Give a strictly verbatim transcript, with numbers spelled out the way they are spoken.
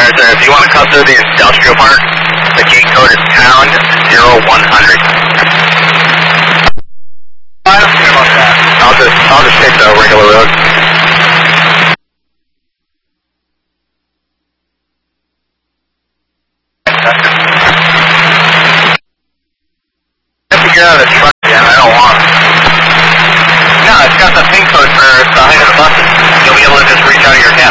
Alright, sir, if you want to come through the industrial park, the gate code is pound zero one hundred. I don't care about that. I'll just, I'll just take the regular road. I have to get out of the truck again, I don't want it. No, it's got the pin code for the height of the buses. You'll be able to just reach out of your cab.